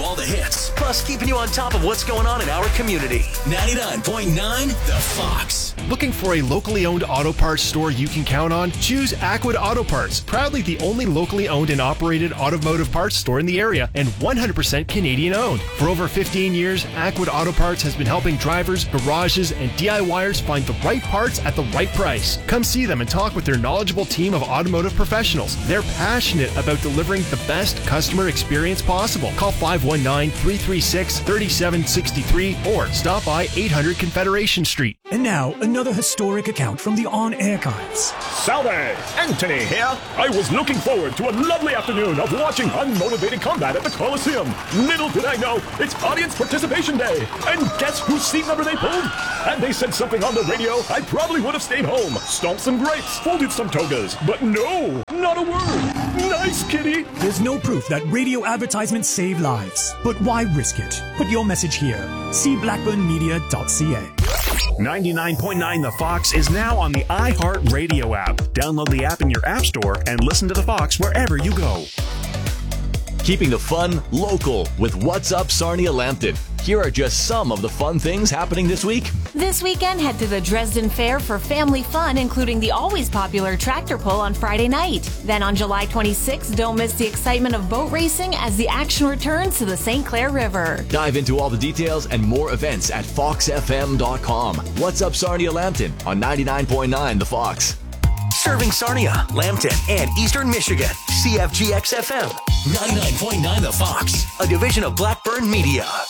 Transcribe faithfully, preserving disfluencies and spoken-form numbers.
all the hits, plus keeping you on top of what's going on in our community. ninety-nine point nine The Fox. Looking for a locally owned auto parts store you can count on? Choose Aquid Auto Parts, proudly the only locally owned and operated automotive parts store in the area and one hundred percent Canadian owned. For over fifteen years, Aquid Auto Parts has been helping drivers, garages, and DIYers find the right parts at the right price. Come see them and talk with their knowledgeable team of automotive professionals. They're passionate about delivering the best customer experience possible. Call five one nine, three three six, three seven six three or stop by eight hundred Confederation Street. And now, another historic account from the On-Air Archives. Salve! Anthony here. I was looking forward to a lovely afternoon of watching unmotivated combat at the Coliseum. Little did I know, it's Audience Participation Day. And guess whose seat number they pulled? And they said something on the radio, I probably would have stayed home, stomped some grapes, folded some togas. But no, not a word. Nice, kitty. There's no proof that radio advertisements save lives. But why risk it? Put your message here. See blackburn media dot c a. ninety-nine point nine The Fox is now on the iHeartRadio app. Download the app in your app store and listen to The Fox wherever you go. Keeping the fun local with What's Up Sarnia Lambton. Here are just some of the fun things happening this week. This weekend, head to the Dresden Fair for family fun, including the always popular tractor pull on Friday night. Then on July twenty-sixth, don't miss the excitement of boat racing as the action returns to the Saint Clair River. Dive into all the details and more events at fox f m dot com. What's Up Sarnia Lambton on ninety-nine point nine The Fox. Serving Sarnia, Lambton, and Eastern Michigan. C F G X F M. ninety-nine point nine The Fox. A division of Blackburn Media.